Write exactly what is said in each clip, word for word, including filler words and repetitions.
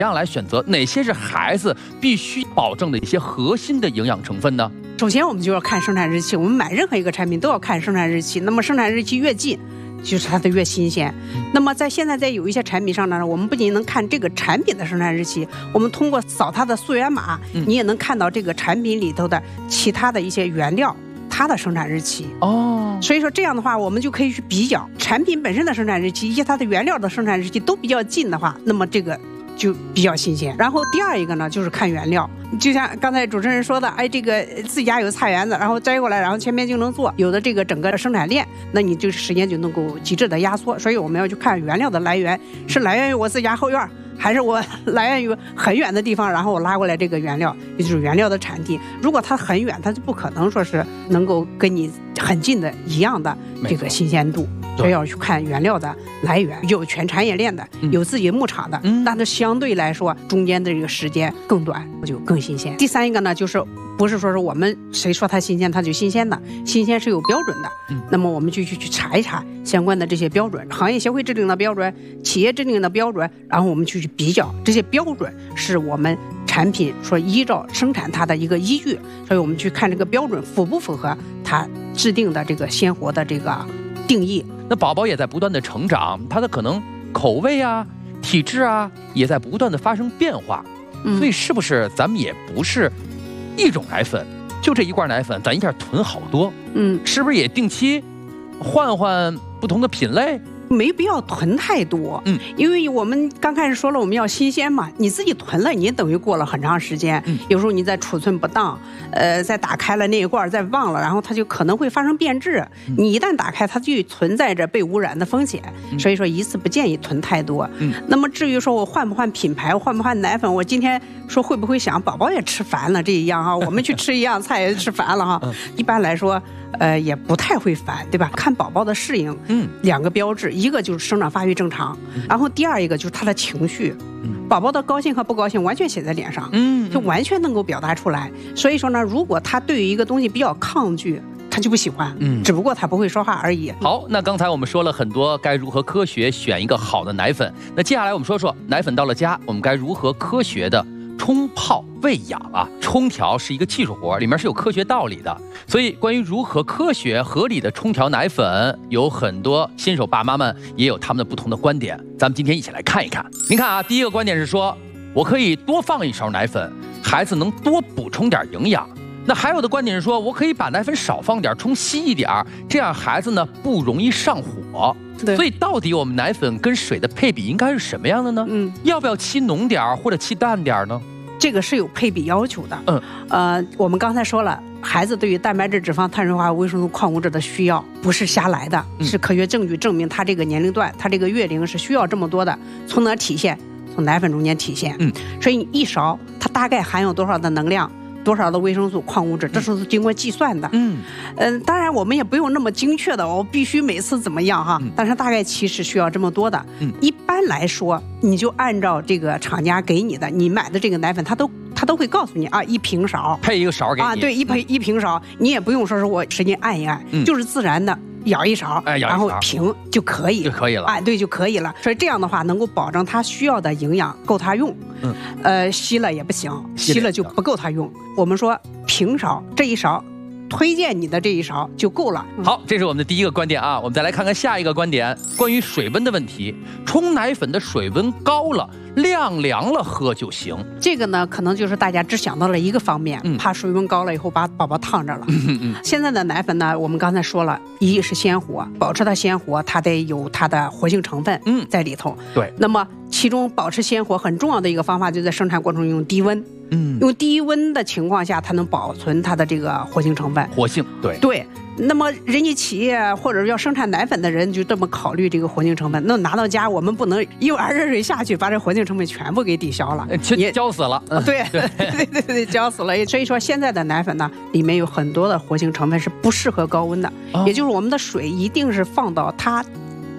样来选择哪些是孩子必须保证的一些核心的营养成分呢？ 首先我们就要看生产日期，我们买任何一个产品都要看生产日期，那么生产日期越近就是它的越新鲜。那么在现在在有一些产品上呢，我们不仅能看这个产品的生产日期，我们通过扫它的溯源码，你也能看到这个产品里头的其他的一些原料它的生产日期。 哦， 所以说这样的话我们就可以去比较产品本身的生产日期以及它的原料的生产日期都比较近的话，那么这个就比较新鲜。然后第二一个呢就是看原料，就像刚才主持人说的，哎，这个自己家有菜园子，然后摘过来，然后前面就能做，有的这个整个生产链，那你就时间就能够极致的压缩。所以我们要去看原料的来源，是来源于我自己家后院，还是我来源于很远的地方，然后我拉过来这个原料，也就是原料的产地。如果它很远，它就不可能说是能够跟你很近的一样的这个新鲜度。所以要去看原料的来源，有全产业链的，有自己牧场的，嗯、但是相对来说中间的这个时间更短，就更新鲜。第三一个呢，就是不是说是我们谁说它新鲜它就新鲜的，新鲜是有标准的。嗯、那么我们就去去查一查相关的这些标准，行业协会制定的标准，企业制定的标准，然后我们去去比较这些标准是我们产品说依照生产它的一个依据，所以我们去看这个标准符不符合它制定的这个鲜活的这个定义。 那宝宝也在不断的成长，他的可能口味啊、体质啊，也在不断的发生变化。嗯、所以是不是咱们也不是一种奶粉，就这一罐奶粉，咱一下囤好多？嗯，是不是也定期换换不同的品类？ 没必要囤太多，嗯，因为我们刚开始说了我们要新鲜嘛，你自己囤了，你等于过了很长时间，嗯，有时候你在储存不当，呃，再打开了那一罐再忘了，然后它就可能会发生变质，嗯、你一旦打开，它就存在着被污染的风险，嗯、所以说一次不建议囤太多。嗯，那么至于说我换不换品牌，换不换奶粉，我今天说会不会想宝宝也吃烦了这一样哈，我们去吃一样菜也吃烦了哈，嗯、一般来说，呃，也不太会烦，对吧？看宝宝的适应，嗯，两个标志。一个就是生长发育正常，然后第二一个就是他的情绪，宝宝的高兴和不高兴完全写在脸上，嗯，就完全能够表达出来。所以说呢，如果他对于一个东西比较抗拒，他就不喜欢，嗯，只不过他不会说话而已。 好，那刚才我们说了很多该如何科学选一个好的奶粉，那接下来我们说说奶粉到了家，我们该如何科学的冲泡喂养啊。冲调是一个技术活，里面是有科学道理的。所以关于如何科学合理的冲调奶粉，有很多新手爸妈们也有他们的不同的观点，咱们今天一起来看一看。您看啊，第一个观点是说，我可以多放一勺奶粉，孩子能多补充点营养。那还有的观点是说，我可以把奶粉少放点，冲稀一点，这样孩子呢不容易上火。所以到底我们奶粉跟水的配比应该是什么样的呢？嗯，要不要沏浓点或者沏淡点呢？ 这个是有配比要求的。嗯，呃，我们刚才说了，孩子对于蛋白质、脂肪、碳水化合物、维生素、矿物质的需要不是瞎来的，嗯、是科学证据证明他这个年龄段、他这个月龄是需要这么多的。从哪体现？从奶粉中间体现。嗯，所以一勺它大概含有多少的能量？多少的维生素、矿物质，这是经过计算的。嗯，嗯、呃，当然我们也不用那么精确的，我必须每次怎么样哈。嗯、但是大概其实需要这么多的。嗯，一般来说，你就按照这个厂家给你的，你买的这个奶粉，它都它都会告诉你啊，一平勺配一个勺给你啊，对，一配一平勺，你也不用说是我使劲按一按，嗯、就是自然的。舀一勺， 哎、 然后平就可以， 就可以了。 哎，对，就可以了。所以这样的话，能够保证他需要的营养够他用。嗯，呃，稀了也不行，稀了就不够他用。我们说平勺这一勺，推荐你的这一勺就够了。 嗯、好，这是我们的第一个观点啊。我们再来看看下一个观点，关于水温的问题。冲奶粉的水温高了，晾凉了喝就行。 这个呢，可能就是大家只想到了一个方面，嗯、怕水温高了以后把宝宝烫着了。嗯嗯、现在的奶粉呢，我们刚才说了，一是鲜活，保持它鲜活，它得有它的活性成分在里头。 嗯、对。 那么其中保持鲜活很重要的一个方法，就在生产过程中用低温。嗯，用低温的情况下，它能保存它的这个活性成分。 活性，对对。那么人家企业或者要生产奶粉的人就这么考虑这个活性成分，那拿到家我们不能一碗热水下去把这活性成分全部给抵消了， 也浇死了。 对对对对对，浇死了。所以说现在的奶粉呢，里面有很多的活性成分是不适合高温的，哦、也就是我们的水一定是放到它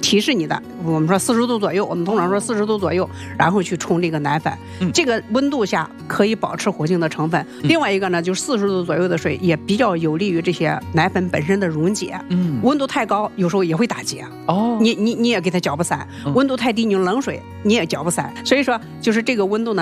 提示你的，我们说四十度左右，我们通常说四十度左右，然后去冲这个奶粉。嗯、这个温度下可以保持活性的成分。嗯、另外一个呢，就是四十度左右的水也比较有利于这些奶粉本身的溶解。嗯，温度太高有时候也会打结。哦，你你你也给它搅不散。嗯、温度太低，你用冷水你也搅不散。所以说，就是这个温度呢。